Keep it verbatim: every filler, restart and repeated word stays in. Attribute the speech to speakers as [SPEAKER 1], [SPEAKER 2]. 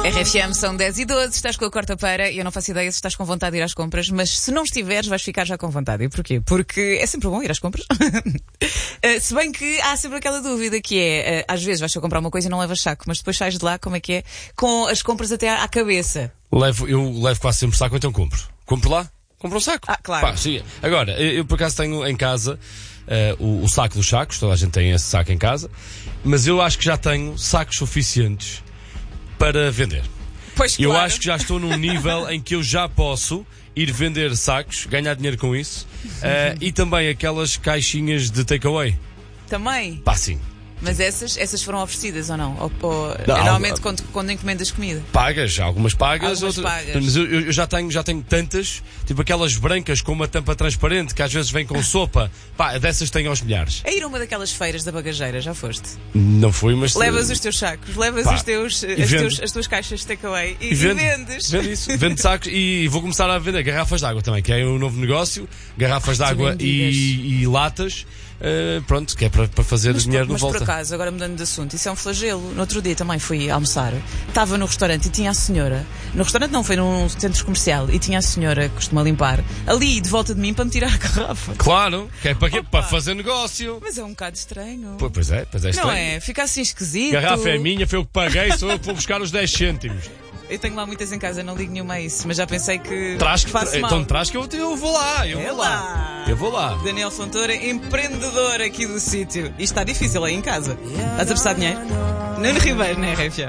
[SPEAKER 1] R F M são dez e doze, estás com a quarta-feira e eu não faço ideia se estás com vontade de ir às compras, mas se não estiveres vais ficar já com vontade. E porquê? Porque é sempre bom ir às compras. uh, se bem que há sempre aquela dúvida que é, uh, às vezes vais só comprar uma coisa e não levas saco, mas depois sais de lá, como é que é? Com as compras até à, à cabeça.
[SPEAKER 2] Levo, eu levo quase sempre saco, então compro. Compro lá, compro um saco.
[SPEAKER 1] Ah, claro.
[SPEAKER 2] Pá, sim. Agora, eu, eu por acaso tenho em casa uh, o, o saco dos sacos, toda a gente tem esse saco em casa, mas eu acho que já tenho sacos suficientes para vender.
[SPEAKER 1] Pois,
[SPEAKER 2] eu
[SPEAKER 1] claro.
[SPEAKER 2] acho que já estou num nível em que eu já posso ir vender sacos, ganhar dinheiro com isso, uh, e também aquelas caixinhas de takeaway.
[SPEAKER 1] Também?
[SPEAKER 2] Pá, sim.
[SPEAKER 1] Mas essas, essas foram oferecidas ou não? Ou, ou,
[SPEAKER 2] Não,
[SPEAKER 1] é normalmente
[SPEAKER 2] al-
[SPEAKER 1] quando, quando encomendas comida?
[SPEAKER 2] Pagas, algumas pagas,
[SPEAKER 1] Algumas
[SPEAKER 2] outras.
[SPEAKER 1] pagas.
[SPEAKER 2] Mas eu, eu já tenho, já tenho tantas, tipo aquelas brancas com uma tampa transparente, que às vezes vem com sopa. Pá, dessas tenho aos milhares.
[SPEAKER 1] A ir a uma daquelas feiras da bagageira, já foste?
[SPEAKER 2] Não fui, mas.
[SPEAKER 1] Levas os teus sacos, levas
[SPEAKER 2] Pá,
[SPEAKER 1] os teus,
[SPEAKER 2] e
[SPEAKER 1] as,
[SPEAKER 2] vendo.
[SPEAKER 1] teus, as tuas caixas de takeaway e,
[SPEAKER 2] E vendo,
[SPEAKER 1] e vendes.
[SPEAKER 2] vendo isso, vendo sacos e vou começar a vender garrafas de água também, que é um novo negócio, garrafas de
[SPEAKER 1] tu
[SPEAKER 2] água
[SPEAKER 1] vendidas.
[SPEAKER 2] e, e latas, uh, pronto, que é para, para fazer
[SPEAKER 1] Mas,
[SPEAKER 2] dinheiro
[SPEAKER 1] por,
[SPEAKER 2] de
[SPEAKER 1] mas por
[SPEAKER 2] volta.
[SPEAKER 1] acaso, agora mudando de assunto, isso é um flagelo. No outro dia também fui almoçar, estava no restaurante e tinha a senhora, no restaurante não, foi num centro comercial, e tinha a senhora que costuma limpar, ali de volta de mim para me tirar a garrafa.
[SPEAKER 2] Claro, que é para quê?
[SPEAKER 1] Opa.
[SPEAKER 2] Para fazer negócio.
[SPEAKER 1] Mas é um bocado estranho.
[SPEAKER 2] Pô, Pois é, pois é estranho.
[SPEAKER 1] Não é? Fica assim esquisito.
[SPEAKER 2] Garrafa é minha, foi eu que paguei, sou eu que vou buscar os dez cêntimos.
[SPEAKER 1] Eu tenho lá muitas em casa, não ligo nenhuma a isso, mas já pensei que
[SPEAKER 2] Traz que,
[SPEAKER 1] faço mal.
[SPEAKER 2] então traz que eu, eu vou lá, eu
[SPEAKER 1] É
[SPEAKER 2] vou lá.
[SPEAKER 1] lá.
[SPEAKER 2] Eu vou lá.
[SPEAKER 1] Daniel Fontoura, empreendedor aqui do sítio. Isto está difícil aí em casa. Estás a prestar dinheiro? Nuno Ribeiro, na R F M.